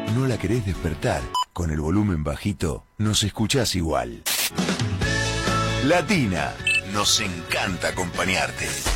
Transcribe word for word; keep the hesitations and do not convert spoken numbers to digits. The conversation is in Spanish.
¿No la querés despertar? Con el volumen bajito, nos escuchás igual. Latina, nos encanta acompañarte.